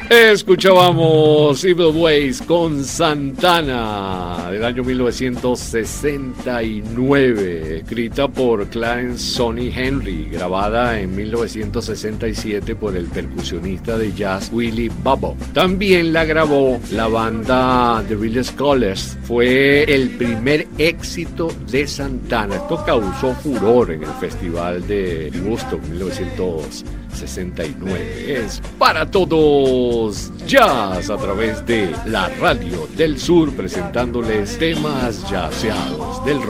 Escuchábamos Evil Ways con Santana del año 1969, escrita por Clarence Sonny Henry, grabada en 1967 por el percusionista de jazz Willie Bobo. También la grabó la banda The Real Scholars. Fue el primer éxito de Santana. Esto causó furor en el Festival de Woodstock 1969. Es para todos jazz a través de la Radio del Sur, presentándoles temas jazzeados del rock.